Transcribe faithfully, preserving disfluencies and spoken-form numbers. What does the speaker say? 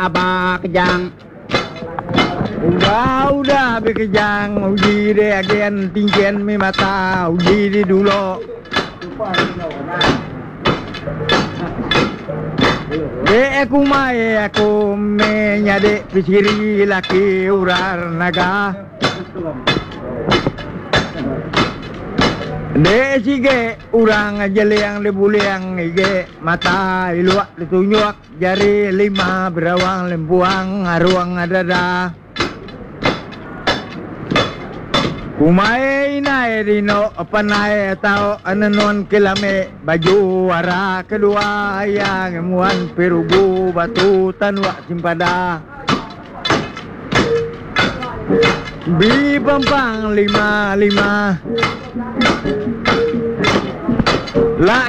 abah kejang. Udah, udah bekejang. Uji deh agen tinggian mi mata. Uji di dulu. Eh aku mai aku menyade pisiri laki urar naga. De sige urang jele yang lebule yang ige mata iluak ditunjuk jari lima berawang lempuang aruang adada. Kumai nai rino panai tau ananon kilame baju wara kedua yang emuan perubu batu tanwa simpada. Bi pampang lima lima. La